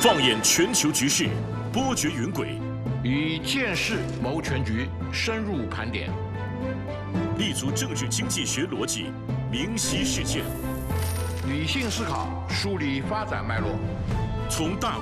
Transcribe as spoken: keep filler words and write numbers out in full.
放眼全球局势，波谲云诡， 以见识谋全局，深入盘点， 立足政治经济学逻辑，明晰事件， 理性思考，梳理发展脉络， 从大